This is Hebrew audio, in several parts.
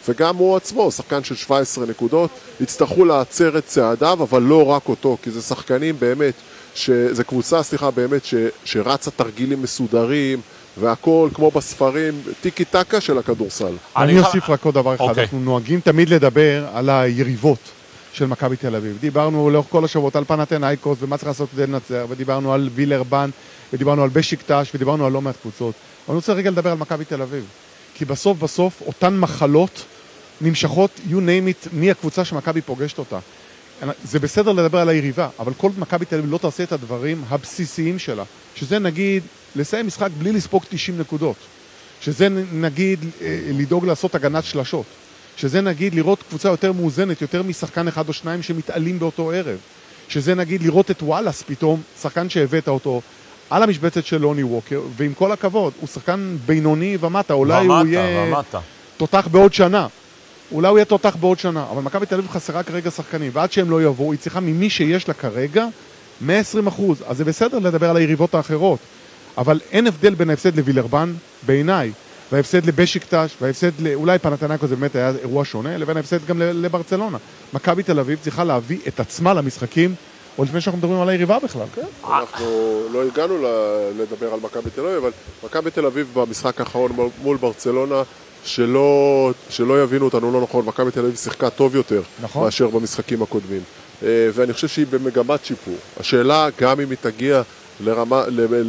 וגם הוא עצמו, שחקן של 17 נקודות, יצטרכו לעצר את צעדיו, אבל לא רק אותו, כי זה שחקנים באמת, זה קבוצה, סליחה, באמת, שרצה תרגילים מסודרים, והכל כמו בספרים, טיקי טקה של הכדורסל. אני אוסיף רק עוד דבר אחד, אנחנו נוהגים תמיד לדבר על היריבות של מכבי תל אביב. דיברנו לאורך כל השבועות על פנתנאיקוס ומה צריך לעשות כדי לנצח, ודיברנו על וילרבן, ודיברנו על בשיקטש, ודיברנו על לא מעט קבוצות. אני רוצה רגע לדבר על מכבי תל אביב, כי בסוף אותן מחלות נמשכות, you name it, מי הקבוצה שמכבי פוגשת אותה. זה בסדר לדבר על היריבה, אבל כל מכבי תל אביב לא תעשה את הדברים הבסיסיים שלה, שזה נגיד לסיים משחק בלי לספוג 90 נקודות, שזה נגיד לדאוג לעשות הגנת שלשות, שזה נגיד לראות קבוצה יותר מאוזנת, יותר משחקן אחד או שניים שמתעלים באותו ערב, שזה נגיד לראות את וואלאס פתאום, שחקן שהבאת אותו על המשבצת של לוני ווקר, ועם כל הכבוד, הוא שחקן בינוני ומטה, אולי הוא יהיה תותח בעוד שנה. אולי הוא יהיה תותח בעוד שנה, אבל מכבי תל אביב חסרה כרגע שחקנים, ועד שהם לא יבואו, היא צריכה ממי שיש לה כרגע 120%, אז זה בסדר לדבר על היריבות האחרות, אבל אין הבדל בין ההפסד לווילרבן, בעיניי, וההפסד לבשיקטש, וההפסד אולי פנתנאיקוס זה באמת היה אירוע שונה, לבין ההפסד גם לברצלונה. מכבי תל אביב צריכה להביא את עצמה למשחקים, או לפני שאנחנו מדברים על היריבה בכלל. כן, אנחנו לא הגענו לדבר על מכבי תל אביב, אבל מכבי תל אביב במשחק האחרון מול ברצלונה, שלא יבינו אותנו לא נכון, מכבי תל אביב שיחקה טוב יותר מאשר במשחקים הקודמים. ואני חושב שהיא במגמת שיפור. השאלה, גם אם היא תגיע לרמה,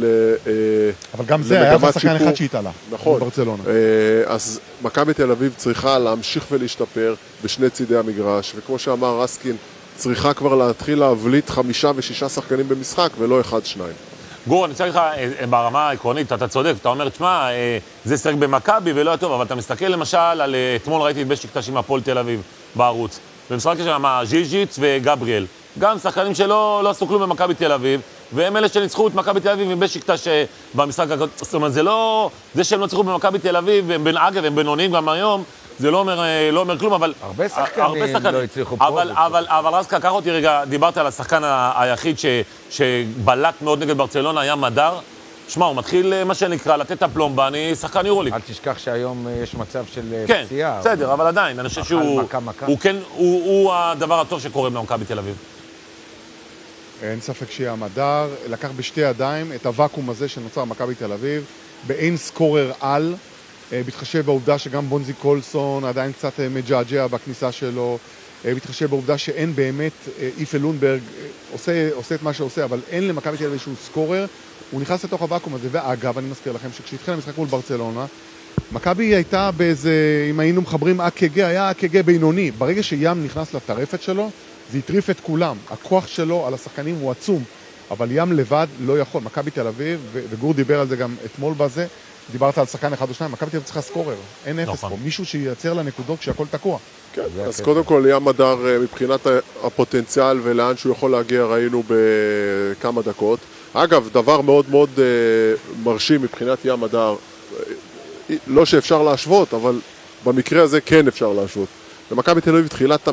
אבל גם זה היה שחקן אחד שהתעלה. נכון. בברצלונה. אז מכבי תל אביב צריכה להמשיך ולהשתפר בשני צידי המגרש, וכמו שאמר רסקין, צריכה כבר להתחיל להבליט 5 ו6 שחקנים במשחק, ולא 1-2. גור, אני רוצה לך, ברמה העקרונית, אתה צודק, אתה אומר, תשמע, זה שחק במכבי ולא היה טוב, אבל אתה מסתכל למשל על, אתמול ראיתי את בשיקטש עם הפועל תל אביב בערוץ, במשחק יש שם ז'יז'יץ וגבריאל, גם שחקנים שלא עשו כלום במכבי תל אביב, והם אלה שניצחו את מכבי תל אביב עם בשיקטש במשחק, זאת אומרת, זה שהם לא צריכו במכבי תל אביב, אגב, הם בינוניים גם היום, זה לא אומר כלום, אבל... הרבה שחקנים לא הצליחו פה. אבל רזקה, קח אותי רגע, דיברת על השחקן היחיד שבלט מאוד נגד ברצלונה, היה מדר. שמע, הוא מתחיל, מה שנקרא, לתת את הפלומבה, אני שחקן יורוליג. אל תשכח שהיום יש מצב של פציעה. כן, בסדר, אבל עדיין, אני חושב שהוא הדבר הטוב שקורה במכבי תל אביב. אין ספק שיהיה מדר, לקח בשתי ידיים את הוואקום הזה שנוצר מכבי תל אביב, באין סקורר על, בהתחשב בעובדה שגם בונזי קולסון עדיין קצת מג'עג'ע בכניסה שלו, בהתחשב בעובדה שאין באמת, איפה לונברג עושה את מה שעושה, אבל אין למכבי תל אביב איזשהו סקורר, הוא נכנס לתוך הוואקום הזה, ואגב, אני מזכיר לכם שכשהתחיל המשחק מול ברצלונה, מכבי הייתה באיזה, אם היינו מחברים אק"ג, היה אק"ג בינוני, ברגע שים נכנס לטרפת שלו, זה יטריף את כולם, הכוח שלו על השחקנים הוא עצום, אבל ים לבד לא יכול, מכבי תל אביב, וגור דיבר על זה גם אתמול בזה, דיברת על שחקן אחד או שניים, מכבי תל אביב צריכה סקורר, אין אפס פה, מישהו שייצר לנקודות כשהכל תקוע. כן, אז קודם כל ים מדר מבחינת הפוטנציאל ולאן שהוא יכול להגיע ראינו בכמה דקות. אגב, דבר מאוד מאוד מרשים מבחינת ים מדר, לא שאפשר להשוות, אבל במקרה הזה כן אפשר להשוות. במכבי תל אביב תחילת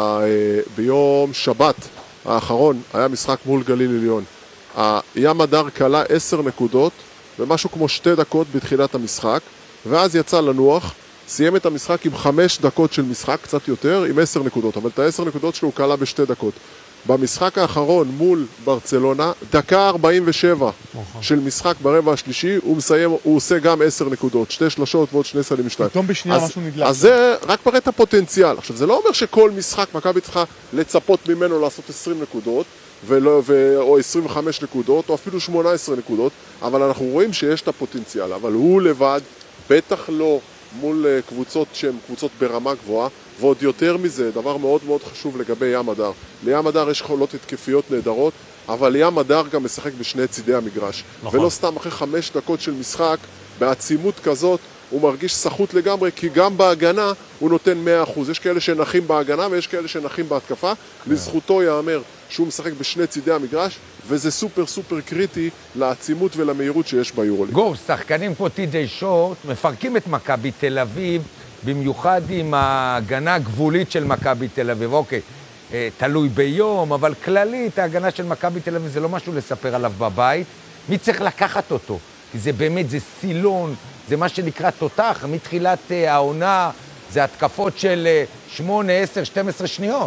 ביום שבת האחרון היה משחק מול גליל עליון. ים מדר קלה 10 נקודות ומשהו כמו 2 דקות בתחילת המשחק, ואז יצא לנוח, סיים את המשחק עם 5 דקות של משחק, קצת יותר, עם 10 נקודות, אבל את ה10 נקודות שלו הוא קלה ב2 דקות. במשחק האחרון מול ברצלונה, דקה 47 של משחק ברבע השלישי, הוא עושה גם 10 נקודות, 2 שלשות ועוד 2 סלים 2. פתאום בשנייה משהו נדלק. אז זה רק מראה את הפוטנציאל. עכשיו, זה לא אומר שכל משחק מכבי צריכה לצפות ממנו לעשות 20 נקודות, או 25 נקודות, או אפילו 18 נקודות, אבל אנחנו רואים שיש את הפוטנציאל, אבל הוא לבד, בטח לא מול קבוצות שהן קבוצות ברמה גבוהה, ועוד יותר מזה, דבר מאוד מאוד חשוב לגבי ים מדר. לים מדר יש יכולות התקפיות נהדרות, אבל ים מדר גם משחק בשני צידי המגרש. נכון. ולא סתם אחרי 5 דקות של משחק, בעצימות כזאת, הוא מרגיש סחוט לגמרי, כי גם בהגנה הוא נותן 100%. יש כאלה שנחים בהגנה ויש כאלה שנחים בהתקפה. לזכותו יאמר שהוא משחק בשני צידי המגרש, וזה סופר סופר קריטי לעצימות ולמהירות שיש ביורוליג. גור, שחקנים פה טי.ג'יי שורט מפרקים את מכבי תל אביב, במיוחד עם ההגנה הגבולית של מכבי תל אביב. אוקיי, תלוי ביום, אבל כללית ההגנה של מכבי תל אביב זה לא משהו לספר עליו בבית. מי צריך לקחת אותו? כי זה באמת, זה סילון, זה מה שנקרא תותח, מתחילת העונה, זה התקפות של 8, 10, 12 שניות.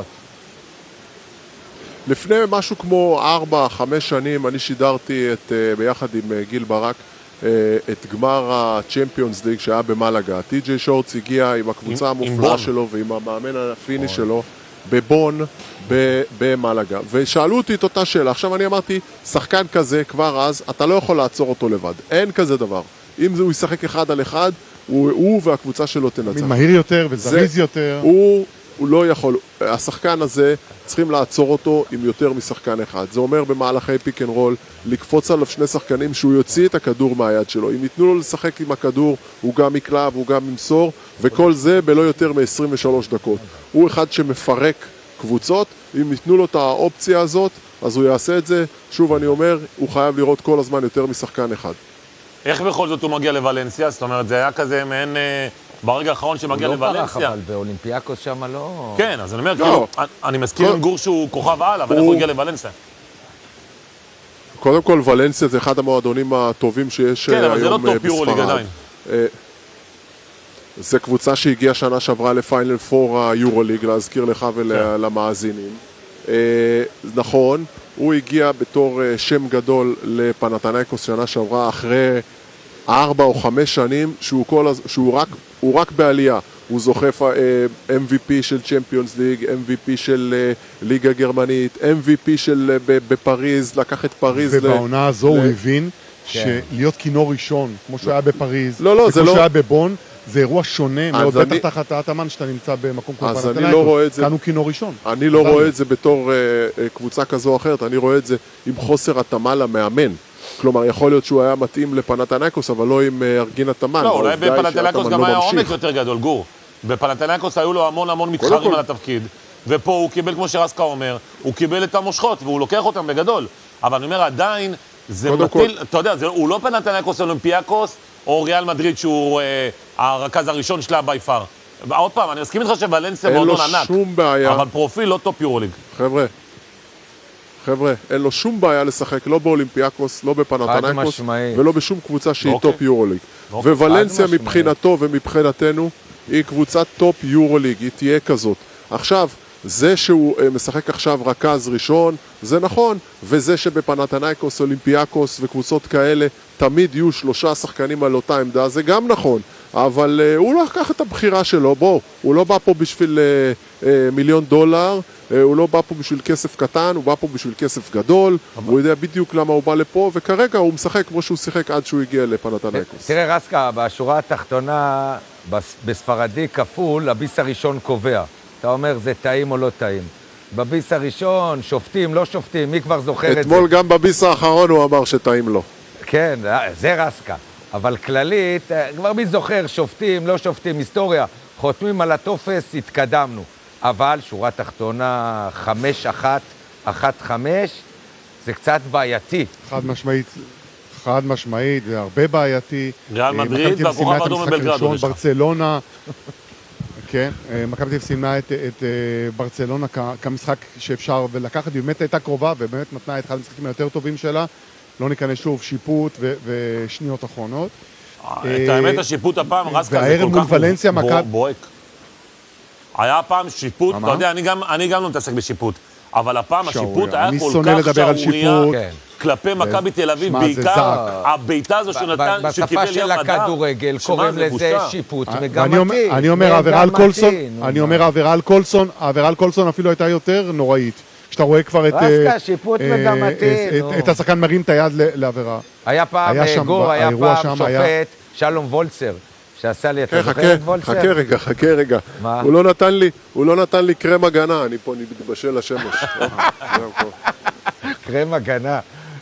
לפני משהו כמו 4-5 שנים אני שידרתי ביחד עם גיל ברק את גמר הצ'מפיונס ליג שהיה במלאגה. טי.ג'יי שורטס הגיע עם הקבוצה המופלאה שלו ועם המאמן הפיני שלו בבון במלאגה, ושאלו אותי את אותה שאלה. עכשיו אני אמרתי, שחקן כזה כבר אז אתה לא יכול לעצור אותו לבד, אין כזה דבר. אם הוא ישחק 1 על 1 הוא והקבוצה שלו תנצח. מהיר יותר וזריז יותר. הוא לא יכול, השחקן הזה צריכים לעצור אותו עם יותר משחקן אחד. זה אומר במהלכי פיק אנד רול לקפוץ עליו 2 שחקנים שהוא יוציא את הכדור מהיד שלו. אם ייתנו לו לשחק עם הכדור הוא גם יקלע והוא גם ימסור, וכל זה בלא יותר מ-23 דקות. הוא אחד שמפרק קבוצות, אם ייתנו לו את האופציה הזאת אז הוא יעשה את זה. שוב אני אומר, הוא חייב לראות כל הזמן יותר משחקן אחד. איך בכל זאת הוא מגיע לוולנסיה? זאת אומרת, זה היה כזה מעין ברגע האחרון שמגיע לוולנסיה. הוא לא פרח, אבל באולימפיאקוס שם לא... כן, אז אני אומר, כאילו, אני מסכים עם גור שהוא כוכב על, אבל איך הוא הגיע לוולנסיה? קודם כל, ולנסיה זה אחד המועדונים הטובים שיש היום בספרד. כן, אבל זה לא טופ יורוליג עדיין. זה קבוצה שהגיעה שנה שעברה לפיינל 4 היורוליג, להזכיר לך ולמאזינים. נכון, הוא הגיע בתור שם גדול לפנתנייקוס שנה שעברה אחרי 4 או 5 שנים שהוא רק בעלייה. הוא זוכה MVP של צ'מפיונס ליג, MVP של ליגה גרמנית, MVP של בפריז, לקח את פריז. ובעונה הזו הוא הבין שלהיות כינור ראשון, כמו שהוא היה בפריז, וכמו שהוא היה בבון, זה אירוע שונה מאוד, בטח תחת האטמן שאתה נמצא במקום כמו פנתנייקוס, כאן הוא כינור ראשון. אני לא רואה את זה בתור קבוצה כזו או אחרת, אני רואה את זה עם חוסר התאמה למאמן. כלומר, יכול להיות שהוא היה מתאים לפנתנייקוס, אבל לא עם ארגין התאמן. לא, אולי בפנתנייקוס גם היה עומק יותר גדול, גור. בפנתנייקוס היו לו המון מתחרים על התפקיד, ופה הוא קיבל, כמו שרסקה אומר, הוא קיבל את המושכות, והוא לוקח אותם בגדול. אבל אני אומר, עדיין, זה מטיל, אתה יודע, הוא לא פנתנייקוס אולימפיאקוס, או ריאל מדריד שהוא הרכז הראשון שלה בי פאר. עוד פעם, אני מסכים איתך שוולנסיה מועדון ענק, אבל פרופיל לא טופ יורוליג. חבר'ה, אין לו שום בעיה לשחק, לא באולימפיאקוס, לא בפנתנייקוס, ולא בשום קבוצה שהיא טופ יורוליג. וולנסיה מבחינתו ומבחינתנו, היא קבוצת טופ יורוליג, היא תהיה כזאת. עכשיו, זה שהוא משחק עכשיו רכז ראשון, זה נכון, וזה שבפנתנייקוס, אולימפיאקוס וקבוצות כאלה, תמיד יהיו 3 שחקנים על אותה עמדה, זה גם נכון. אבל הוא לא לקח את הבחירה שלו, בוא, הוא לא בא פה בשביל $1,000,000, הוא לא בא פה בשביל כסף קטן, הוא בא פה בשביל כסף גדול, הוא יודע בדיוק למה הוא בא לפה, וכרגע הוא משחק כמו שהוא שיחק עד שהוא הגיע לפנתנייקוס. תראה רסקה, בשורה התחתונה, בספרדי כפול, הביס הראשון קובע. אתה אומר, זה טעים או לא טעים. בביס הראשון, שופטים, לא שופטים, מי כבר זוכר את זה? אתמול גם בביס האחרון הוא אמר שטעים לו. כן, זה רסקה. אבל כללית, כבר מי זוכר, שופטים, לא שופטים, היסטוריה, חותמים על הטופס, התקדמנו. אבל שורה תחתונה 5-1, 1-5, זה קצת בעייתי. חד משמעית, זה הרבה בעייתי. ריאל מדריד והכוכב האדום בבלגרד. ברצלונה, כן, מכבי תל אביב סימנה את ברצלונה כמשחק שאפשר ולקחת, היא באמת הייתה קרובה ובאמת נתנה את אחד המשחקים היותר טובים שלה. לא ניכנס שוב, שיפוט ושניות אחרונות. את האמת, השיפוט הפעם, רסקה זה כל כך בועק. היה פעם שיפוט, אתה יודע, אני גם לא מתעסק בשיפוט, אבל הפעם השיפוט היה כל כך שערוריה כלפי מכבי תל אביב, בעיקר הביתה הזו שנתן, בשפה של הכדורגל, קוראים לזה שיפוט מגמתי. אני אומר, העבירה על קולסון אפילו הייתה יותר נוראית. כשאתה רואה כבר את השחקן מרים את היד לעבירה. היה פעם, גור, היה פעם שופט, שלום וולצר, שעשה לי, אתה זוכר את וולצר? חכה רגע. הוא לא נתן לי קרם הגנה, אני פה מתבשל לשמש. קרם הגנה.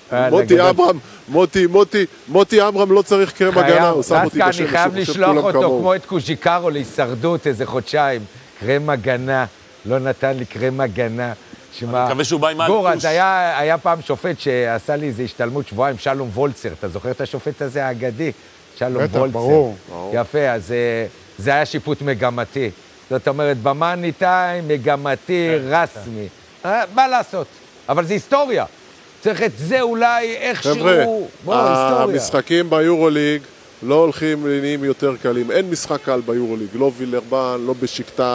מוטי אברהם לא צריך קרם הגנה, הוא שם אותי בשמש. אני חייב לשלוח אותו כמו את קוז'יקרו להישרדות איזה חודשיים. קרם הגנה, לא נתן לי קרם הגנה. אני מקווה שהוא בא עם גור, אז היה פעם שופט שעשה לי איזו השתלמות שבועיים, שלום וולצר, אתה זוכר את השופט הזה האגדי? שלום וולצר. ברור. יפה, אז זה היה שיפוט מגמתי. זאת אומרת, במאני טיים, מגמתי, רסמי. מה לעשות? אבל זה היסטוריה. צריך את זה אולי איכשהו... חבר'ה, המשחקים ביורוליג לא הולכים לעניינים יותר קלים. אין משחק קל ביורוליג, לא וילרבן, לא בשקטש.